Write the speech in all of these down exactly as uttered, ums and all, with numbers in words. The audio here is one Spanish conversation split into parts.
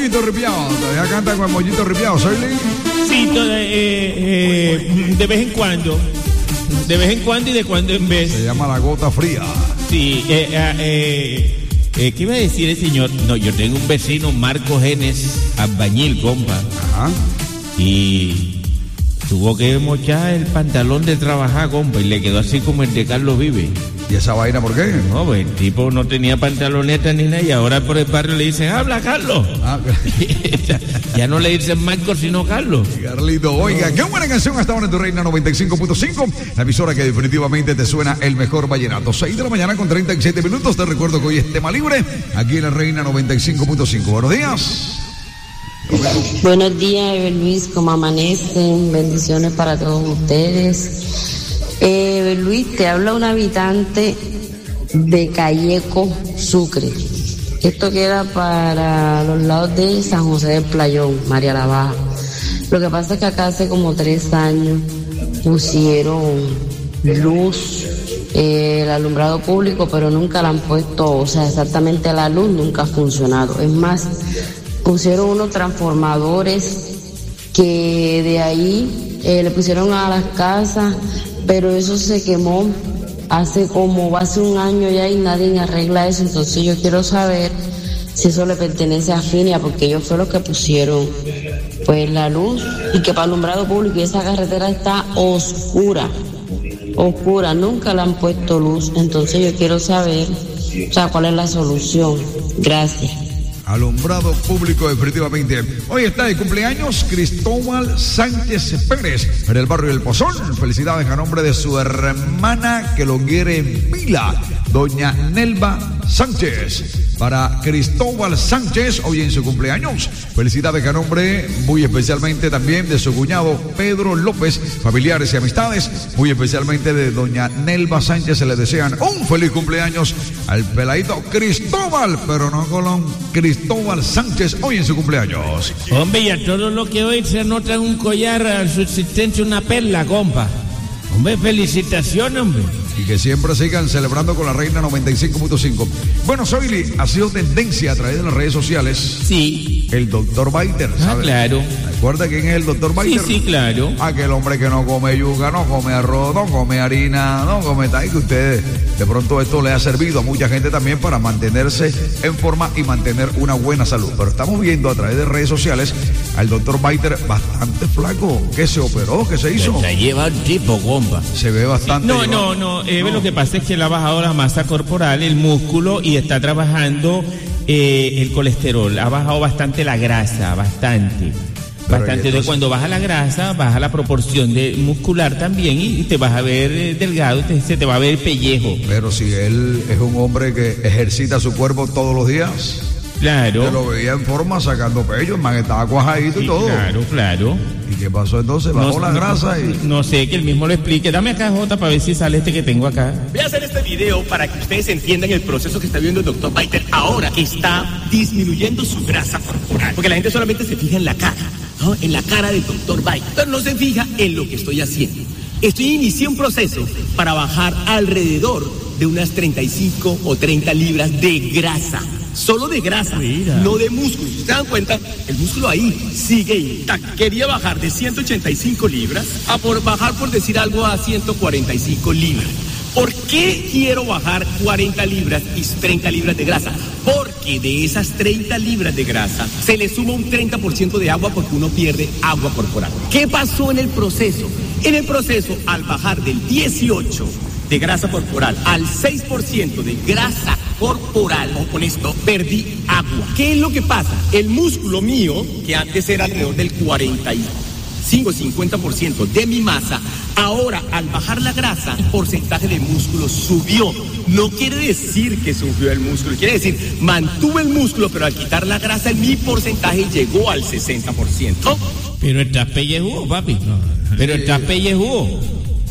moñito ripiado. Todavía canta con el moñito ripiado, ¿soy Lee? Sí, toda, eh, eh, de vez en cuando. De vez en cuando y de cuando en vez. Se llama La Gota Fría. Sí, eh, eh, eh, ¿qué iba a decir el señor? No, yo tengo un vecino, Marco Genes, albañil, compa. Ajá. Y tuvo que mochar el pantalón de trabajar, compa, y le quedó así como el de Carlos Vive. ¿Y esa vaina por qué? No, pues el tipo no tenía pantaloneta ni nada y ahora por el barrio le dicen, habla Carlos. Ah, ya no le dicen Marco sino Carlos. Carlito, oiga, qué buena canción hasta ahora en tu Reina noventa y cinco punto cinco, la emisora que definitivamente te suena el mejor vallenato. seis de la mañana con treinta y siete minutos, te recuerdo que hoy es tema libre, aquí en la Reina noventa y cinco punto cinco. Buenos días. Buenos días, Ever Luis, ¿cómo amanecen? Bendiciones para todos ustedes. Eh, Luis, te habla un habitante de Calleco, Sucre. Esto queda para los lados de San José del Playón, María la Baja. Lo que pasa es que acá hace como tres años pusieron luz, eh, el alumbrado público, pero nunca la han puesto, o sea, exactamente la luz nunca ha funcionado. Es más, pusieron unos transformadores que de ahí eh, le pusieron a las casas, pero eso se quemó hace como hace un año ya y nadie arregla eso. Entonces yo quiero saber si eso le pertenece a Finia, porque ellos fueron los que pusieron pues la luz, y que para alumbrado público, y esa carretera está oscura, oscura, nunca le han puesto luz. Entonces yo quiero saber, o sea, cuál es la solución. Gracias. Alumbrado público, definitivamente. Hoy está de cumpleaños Cristóbal Sánchez Pérez, en el barrio del Pozón. Felicidades a nombre de su hermana que lo quiere en pila, doña Nelva Sánchez. Para Cristóbal Sánchez, hoy en su cumpleaños. Felicidades a nombre muy especialmente también de su cuñado Pedro López, familiares y amistades. Muy especialmente de doña Nelva Sánchez, se le desean un feliz cumpleaños al peladito Cristóbal, pero no Colón, Cristóbal Sánchez, hoy en su cumpleaños. Hombre, y a todos los que hoy se anotan un collar a su existencia, una perla, compa. Hombre, felicitaciones, hombre. Y que siempre sigan celebrando con la Reina noventa y cinco punto cinco. Bueno, Zoili, ha sido tendencia a través de las redes sociales. Sí. El doctor Baiter, ¿sabes? Ah, claro. ¿Recuerda quién es el doctor Baiter? Sí, sí, claro. Aquel hombre que no come yuca, no come arroz, no come harina, no come tal, que ustedes, de pronto esto le ha servido a mucha gente también para mantenerse en forma y mantener una buena salud. Pero estamos viendo a través de redes sociales al doctor Baiter bastante flaco. ¿Qué se operó? ¿Qué se hizo? Se lleva un tipo, compa. Se ve bastante. No, no, no. Eh, no. Lo que pasa es que él ha bajado la masa corporal, el músculo, y está trabajando eh, el colesterol. Ha bajado bastante la grasa, bastante. Pero bastante. Entonces, cuando baja la grasa, baja la proporción de muscular también y te vas a ver eh, delgado, te, se te va a ver el pellejo. Pero si él es un hombre que ejercita su cuerpo todos los días. Claro. Yo lo veía en forma sacando pecho, el man estaba cuajadito sí, y todo. Claro, claro. ¿Y qué pasó entonces? Bajó no, la grasa y... No sé, que él mismo lo explique. Dame acá, Jota, para ver si sale este que tengo acá. Voy a hacer este video para que ustedes entiendan el proceso que está viendo el doctor Baiter ahora. Está disminuyendo su grasa corporal. Porque la gente solamente se fija en la cara, ¿no? En la cara del doctor Baiter. Pero no se fija en lo que estoy haciendo. Estoy iniciando un proceso para bajar alrededor de unas treinta y cinco o treinta libras de grasa. Solo de grasa, Mira. no de músculo. ¿Se dan cuenta? El músculo ahí sigue intacto. Quería bajar de ciento ochenta y cinco libras a por bajar, por decir algo, a ciento cuarenta y cinco libras. ¿Por qué quiero bajar cuarenta libras y treinta libras de grasa? Porque de esas treinta libras de grasa se le suma un treinta por ciento de agua, porque uno pierde agua corporal. ¿Qué pasó en el proceso? En el proceso, al bajar del dieciocho de grasa corporal al seis por ciento de grasa corporal, o con esto, perdí agua. ¿Qué es lo que pasa? El músculo mío, que antes era alrededor del cuarenta y cinco, cincuenta por ciento de mi masa, ahora al bajar la grasa, el porcentaje de músculo subió. No quiere decir que subió el músculo, quiere decir, mantuve el músculo, pero al quitar la grasa, mi porcentaje llegó al sesenta por ciento. Pero estás pellejudo, papi. Pero estás pellejudo.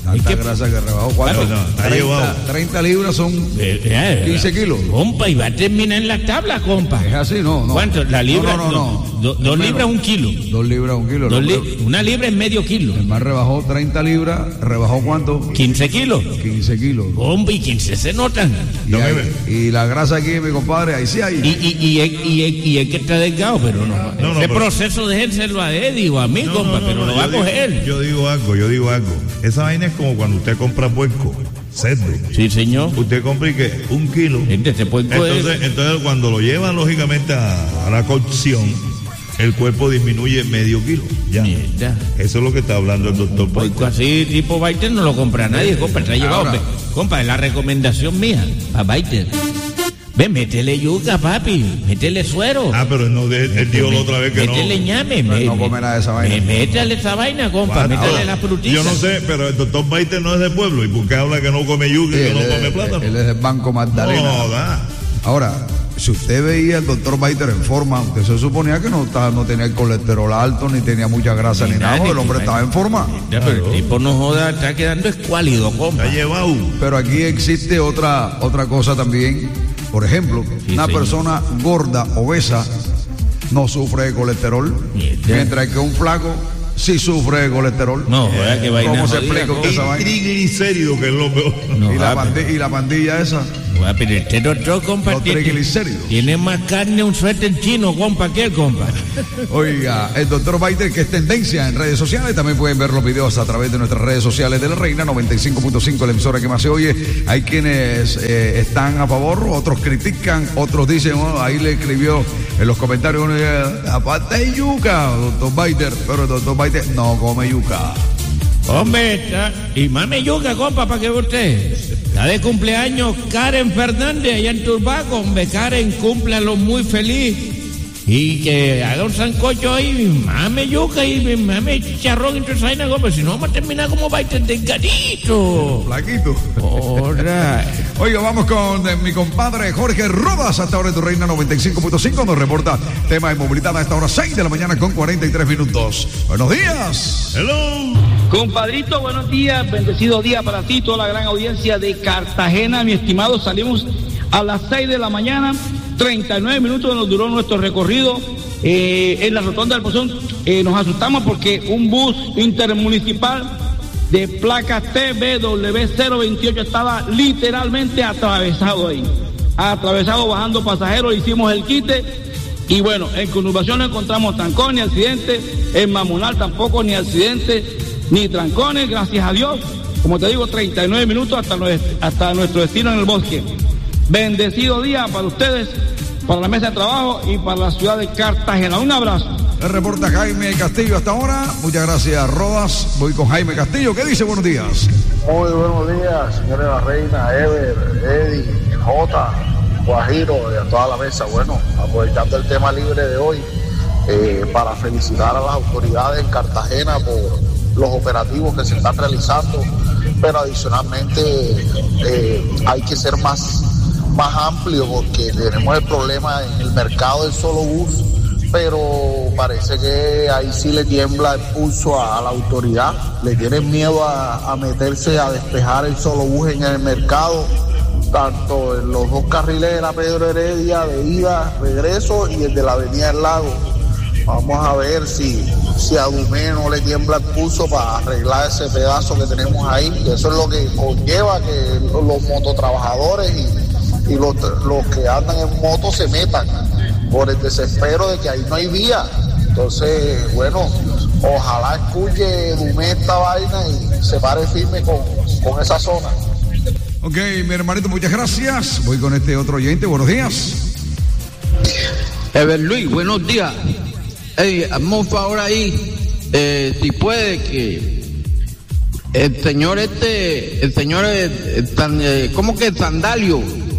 Tanta que, grasa que rebajó. ¿Cuánto? No, no, está treinta, llevado. treinta libras son eh, eh, quince kilos. Compa, y va a terminar en la tabla, compa. Es así, no, no. ¿Cuánto? La libra. No, no, no. no. Do, dos libras, un kilo. Dos libras, un kilo. Dos no, li una libra es medio kilo. El más rebajó treinta libras, rebajó ¿cuánto? quince kilos. quince kilos. Compa, y quince se notan. Y, hay, y la grasa aquí, mi compadre, ahí sí hay. Y, y, y, y, y, y es que está delgado, pero no. No, no, Ese pero, proceso déjenselo a Eddie o a mí, no, compa, no, no, pero no, lo va a digo, coger. Yo digo algo, yo digo algo. Esa vaina es como cuando usted compra puerco, cerdo. Sí, señor. Usted compra y que un kilo. Gente, se puede coger. Entonces, entonces cuando lo llevan lógicamente a, a la cocción, el cuerpo disminuye medio kilo. Ya. Mierda. Eso es lo que está hablando el doctor Pues Paiter. así tipo Baiter no lo compra nadie, compa, está llevado. Ahora. Ve, compa, es la recomendación mía, a Baiter. Ve, métele yuca, papi, métele suero. Ah, pero no, de, él dijo la otra vez que métele no. ñame, Pues me, no come nada de esa vaina. me- métale esa vaina, compa, Ahora, métale la frutita. Yo no sé, pero el doctor Paiter no es del pueblo. ¿Y por qué habla que no come yuca y Sí, que no él, come es, plátano? él es del Banco Magdalena. No, da. Ahora, si usted veía al doctor Baiter en forma, usted se suponía que no, estaba, no tenía el colesterol alto, ni tenía mucha grasa, ni, Ni nada, nada, porque el ni- hombre estaba en forma. Ya, pero el tipo no joda, está quedando escuálido, compa. Está llevado. Pero aquí existe otra, otra cosa también. Por ejemplo, Sí, una señor. persona gorda, obesa, no sufre de colesterol, Mierda. mientras que un flaco sí sufre de colesterol. No, joda, que vaina ¿Cómo se jodida, explica compa. esa Y vaina? triglicéridos, que es lo peor. No, y, la va, pandi- y la pandilla esa, Va, pero este doctor, compa, los tiene, triglicéridos. tiene más carne un suéter chino, compa, que el compa. Oiga, el doctor Baiter, que es tendencia en redes sociales, también pueden ver los videos a través de nuestras redes sociales de La Reina, noventa y cinco punto cinco, la emisora que más se oye. Hay quienes eh, están a favor, otros critican, otros dicen, oh, ahí le escribió en los comentarios, uno dice, aparte de yuca, doctor Baiter, pero el doctor Baiter no come yuca. Hombre, está, y mame yuca, compa, para que usted. Está de cumpleaños Karen Fernández allá en Turbaco, hombre. Karen, cúmplalo muy feliz. Y que haga un sancocho ahí, mame yuca y mame chicharrón y toda esa vaina, compa. Si no, vamos a terminar como Baiter delgadito. Flaquito. Ahora. Oiga, vamos con eh, mi compadre Jorge Rodas, hasta ahora en Tu Reina noventa y cinco punto cinco, nos reporta tema de movilidad a esta hora seis de la mañana con cuarenta y tres minutos. Buenos días. Hello. Compadrito, buenos días, bendecido día para ti, toda la gran audiencia de Cartagena, mi estimado. Salimos a las seis de la mañana, treinta y nueve minutos nos duró nuestro recorrido eh, en la rotonda del Pozón. Eh, nos asustamos porque un bus intermunicipal de placa T B W cero veintiocho estaba literalmente atravesado ahí, atravesado bajando pasajeros, hicimos el quite. Y bueno, en conurbación no encontramos trancón ni accidente, en Mamonal tampoco ni accidente ni trancones, gracias a Dios. Como te digo, treinta y nueve minutos hasta, hasta nuestro destino en el bosque. Bendecido día para ustedes, para la mesa de trabajo y para la ciudad de Cartagena. Un abrazo. El reporta Jaime Castillo hasta ahora. Muchas gracias, Rodas. Voy con Jaime Castillo. ¿Qué dice? Buenos días. Muy buenos días, señores La Reina, Ever, Eddie, Jota, Guajiro y a toda la mesa. Bueno, aprovechando el tema libre de hoy, eh, para felicitar a las autoridades en Cartagena por los operativos que se están realizando, pero adicionalmente eh, hay que ser más, más amplio porque tenemos el problema en el mercado del solo bus, pero parece que ahí sí le tiembla el pulso a, a la autoridad, le tienen miedo a, a meterse a despejar el solo bus en el mercado, tanto en los dos carriles de la Pedro Heredia de ida, regreso y el de la Avenida del Lago. Vamos a ver si, si a Dumé no le tiembla el pulso para arreglar ese pedazo que tenemos ahí, y eso es lo que conlleva que los mototrabajadores y, y los, los que andan en moto se metan por el desespero de que ahí no hay vía. Entonces, bueno, ojalá escuche Dumé esta vaina y se pare firme con, con esa zona. Ok, mi hermanito, muchas gracias. Voy con este otro oyente. Buenos días. Ever Luis, buenos días. Hey, hazme un favor ahí, eh, si puede, que el señor este, el señor, eh, eh, ¿cómo que Sandalio?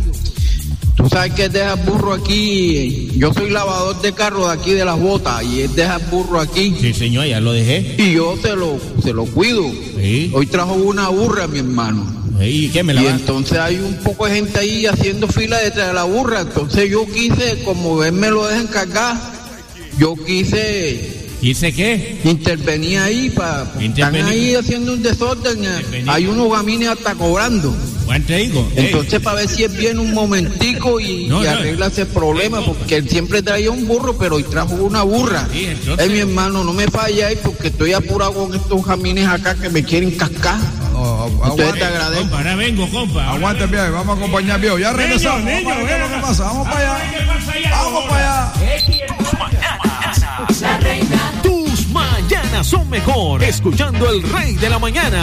Tú sabes que él deja el burro aquí. Yo soy lavador de carro de aquí de Las Botas y él deja el burro aquí. Sí, señor, ya lo dejé. Y yo se lo, se lo cuido. Sí. Hoy trajo una burra, mi hermano. ¿Y qué me la Y va? entonces hay un poco de gente ahí haciendo fila detrás de la burra. Entonces yo quise, como él me lo deja encargar, yo quise ¿quince qué? Intervenía ahí, pa, están ahí haciendo un desorden. Intervenir. Hay unos gamines hasta cobrando. Te digo, entonces, para ver si él viene un momentico y, no, y arregla no. ese problema, porque él siempre traía un burro, pero hoy trajo una burra. Sí, entonces... Eh, mi hermano, no me falles porque estoy apurado con estos gamines acá que me quieren cascar. No, entonces te agradezco. Compa, ahora vengo, compa. Aguante, bien, vamos a acompañar, viejo. Ya regresamos. Niño, niño, vamos a ver qué pasa. Vamos para allá. Vamos para allá. La reina. Tus mañanas son mejor. Escuchando el Rey de la Mañana.